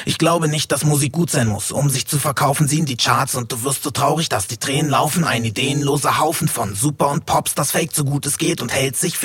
Ich glaube nicht, dass Musik gut sein muss. Um sich zu verkaufen, sie in die Charts und du wirst so traurig, dass die Tränen laufen. Ein ideenloser Haufen von Super und Pops, das fake so gut es geht und hält sich